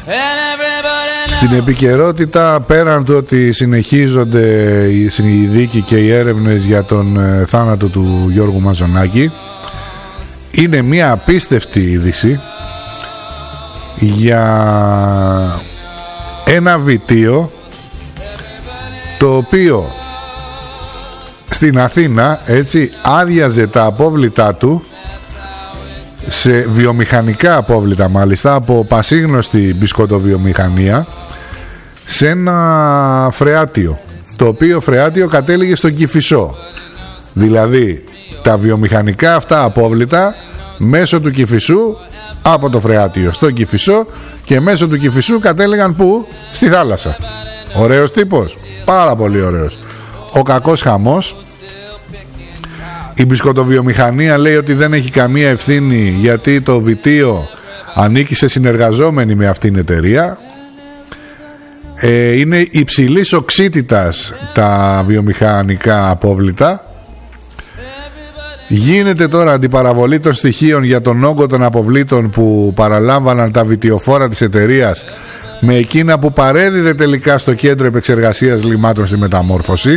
Στην επικαιρότητα, πέραν του ότι συνεχίζονται οι δίκοι και οι έρευνες για τον θάνατο του Γιώργου Μαζονάκη, είναι μια απίστευτη είδηση για ένα βιτίο το οποίο στην Αθήνα, έτσι, άδειαζε τα απόβλητά του, σε βιομηχανικά απόβλητα μάλιστα, από πασίγνωστη μπισκοτοβιομηχανία, σε ένα φρεάτιο, το οποίο φρεάτιο κατέληγε στον Κηφισό. Δηλαδή τα βιομηχανικά αυτά απόβλητα μέσω του Κηφισού, από το φρεάτιο στον Κηφισό, και μέσω του Κηφισού κατέληγαν πού? Στη θάλασσα. Ωραίος τύπος, πάρα πολύ ωραίος. Ο κακός χαμός. Η μπισκοτοβιομηχανία λέει ότι δεν έχει καμία ευθύνη, γιατί το βιτίο ανήκει σε συνεργαζόμενη με αυτήν την εταιρεία. Είναι υψηλής οξύτητας τα βιομηχανικά απόβλητα. Γίνεται τώρα αντιπαραβολή των στοιχείων για τον όγκο των αποβλήτων που παραλάμβαναν τα βιτιοφόρα της εταιρείας με εκείνα που παρέδιδε τελικά στο κέντρο επεξεργασίας λιμάτων στη Μεταμόρφωση.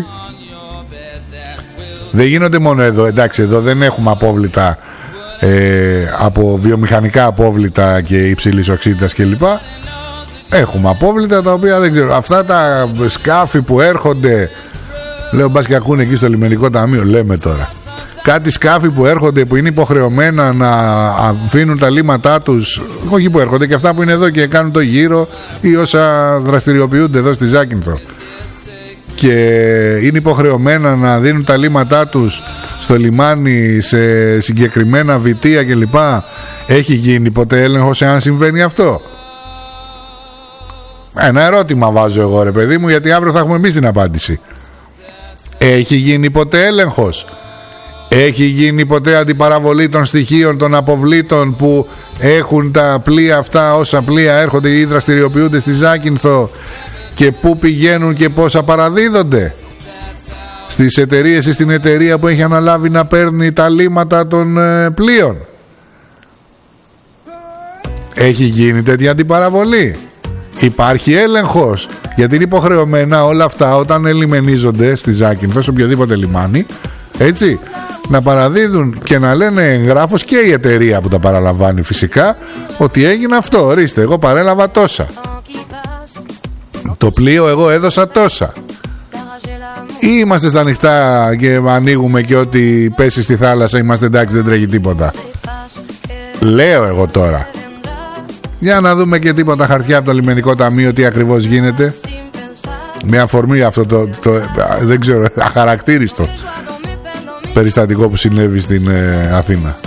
Δεν γίνονται μόνο εδώ, εντάξει, εδώ δεν έχουμε απόβλητα από βιομηχανικά απόβλητα και υψηλής οξύτητας κλπ. Έχουμε απόβλητα τα οποία δεν ξέρω. Αυτά τα σκάφη που έρχονται, λέω μπας και ακούνε εκεί στο λιμενικό ταμείο, λέμε τώρα. Κάτι σκάφη που έρχονται, που είναι υποχρεωμένα να αφήνουν τα λίματά τους, όχι που έρχονται, και αυτά που είναι εδώ και κάνουν το γύρο, ή όσα δραστηριοποιούνται εδώ στη Ζάκυνθο και είναι υποχρεωμένα να δίνουν τα λίματά τους στο λιμάνι σε συγκεκριμένα βιτία κλπ. Έχει γίνει ποτέ έλεγχος εάν συμβαίνει αυτό? Ένα ερώτημα βάζω εγώ, ρε παιδί μου, γιατί αύριο θα έχουμε εμείς την απάντηση. Έχει γίνει ποτέ έλεγχος? Έχει γίνει ποτέ αντιπαραβολή των στοιχείων των αποβλήτων που έχουν τα πλοία αυτά, όσα πλοία έρχονται ή δραστηριοποιούνται στη Ζάκυνθο, και πού πηγαίνουν και πόσα παραδίδονται στις εταιρείες ή στην εταιρεία που έχει αναλάβει να παίρνει τα λίματα των πλοίων? Έχει γίνει τέτοια αντιπαραβολή? Υπάρχει έλεγχος? Γιατί είναι υποχρεωμένα όλα αυτά όταν ελιμενίζονται στη Ζάκυνθο, σε οποιοδήποτε λιμάνι, έτσι, να παραδίδουν και να λένε εγγράφος, και η εταιρεία που τα παραλαμβάνει φυσικά, ότι έγινε αυτό, ορίστε, εγώ παρέλαβα τόσα, το πλοίο εγώ έδωσα τόσα. Ή είμαστε στα ανοιχτά και ανοίγουμε και ό,τι πέσει στη θάλασσα είμαστε εντάξει, δεν τρέχει τίποτα? Λέω εγώ τώρα. Για να δούμε και τίποτα χαρτιά από το λιμενικό ταμείο, τι ακριβώς γίνεται, με αφορμή αυτό το δεν ξέρω, αχαρακτήριστο περιστατικό που συνέβη στην Αθήνα.